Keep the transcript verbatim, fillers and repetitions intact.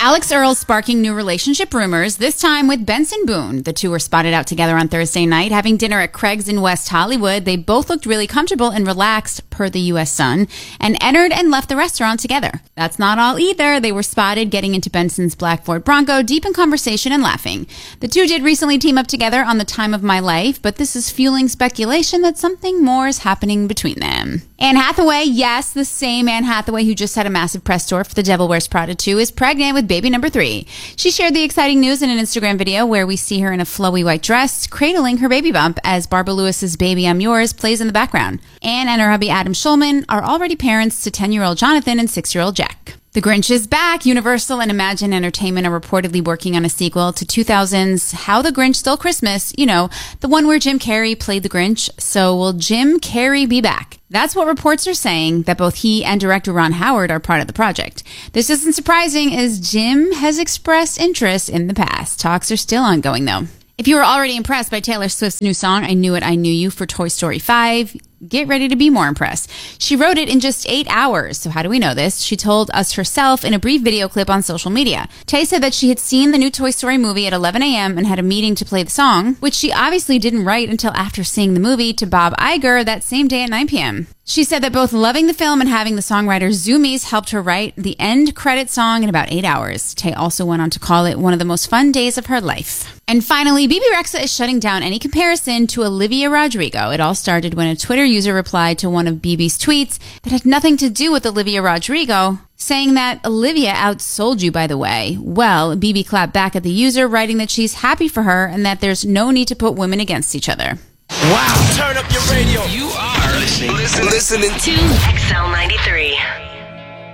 Alex Earl sparking new relationship rumors, this time with Benson Boone. The two were spotted out together on Thursday night, having dinner at Craig's in West Hollywood. They both looked really comfortable and relaxed, per the U S Sun, and entered and left the restaurant together. That's not all either. They were spotted getting into Benson's black Ford Bronco, deep in conversation and laughing. The two did recently team up together on The Time of My Life, but this is fueling speculation that something more is happening between them. Anne Hathaway, yes, the same Anne Hathaway who just had a massive press tour for The Devil Wears Prada two, is pregnant with baby number three. She shared the exciting news in an Instagram video where we see her in a flowy white dress, cradling her baby bump as Barbara Lewis's Baby I'm Yours plays in the background. Anne and her hubby Adam Schulman are already parents to ten-year-old Jonathan and six-year-old Jack. The Grinch is back. Universal and Imagine Entertainment are reportedly working on a sequel to two thousand's How the Grinch Stole Christmas, you know, the one where Jim Carrey played the Grinch. So will Jim Carrey be back? That's what reports are saying, that both he and director Ron Howard are part of the project. This isn't surprising, as Jim has expressed interest in the past. Talks are still ongoing, though. If you were already impressed by Taylor Swift's new song, I Knew It, I Knew You, for Toy Story five, get ready to be more impressed. She wrote it in just eight hours. So how do we know this? She told us herself in a brief video clip on social media. Tay said that she had seen the new Toy Story movie at eleven a.m. and had a meeting to play the song, which she obviously didn't write until after seeing the movie, to Bob Iger that same day at nine p.m. She said that both loving the film and having the songwriter Zoomies helped her write the end credit song in about eight hours. Tay also went on to call it one of the most fun days of her life. And finally, Bebe Rexha is shutting down any comparison to Olivia Rodrigo. It all started when a Twitter user replied to one of Bebe's tweets that had nothing to do with Olivia Rodrigo, saying that Olivia outsold you, by the way. Well, Bebe clapped back at the user, writing that she's happy for her and that there's no need to put women against each other. Wow. Turn up your radio. You are listening, listening, listening to X L ninety-three.